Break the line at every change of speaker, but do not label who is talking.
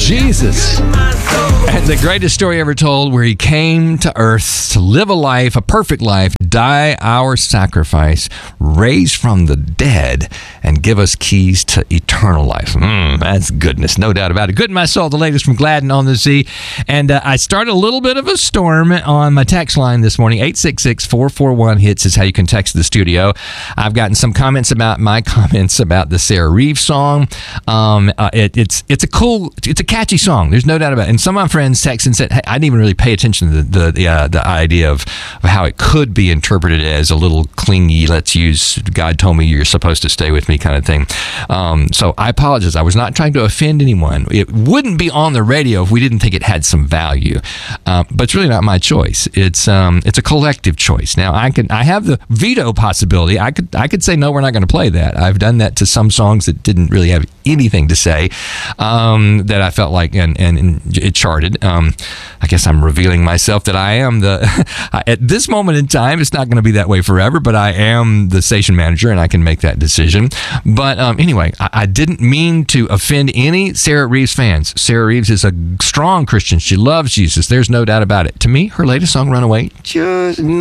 Jesus. And the greatest story ever told, where he came to earth to live a life, a perfect life, die our sacrifice, raise from the dead, and give us keys to eternal life. That's goodness, no doubt about it. Good in my soul, the latest from Gladden on the Sea. And I started a little bit of a storm on my text line this morning. 866-441-HITS is how you can text the studio. I've gotten some comments about my comments about the Sarah Reeves song. It's a catchy song. There's no doubt about it. And some of my friends texted and said, hey, I didn't even really pay attention to the idea of how it could be interpreted as a little clingy, let's use God told me you're supposed to stay with me kind of thing. So I apologize. I was not trying to offend anyone. It wouldn't be on the radio if we didn't think it had some value. But it's really not my choice. It's a collective choice. Now I have the veto possibility. I could say no, we're not going to play that. I've done that to some songs that didn't really have anything to say, that I felt like and it charted. I guess I'm revealing myself that I am at this moment in time, it's not going to be that way forever, but I am the station manager and I can make that decision. But anyway, I didn't mean to offend any Sarah Reeves fans. Sarah Reeves is a strong Christian. She loves Jesus. There's no doubt about it. To me, her latest song, Runaway, just